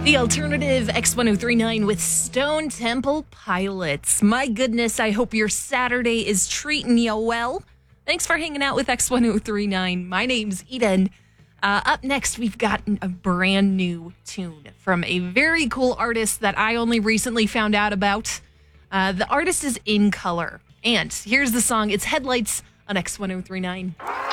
The alternative X1039 with Stone Temple Pilots. My goodness, I hope your Saturday is treating you well. Thanks for hanging out with X1039. My name's Eden. Up next, we've got a brand new tune from a very cool artist that I only recently found out about. The artist is In Color. And here's the song. It's Headlights on X1039.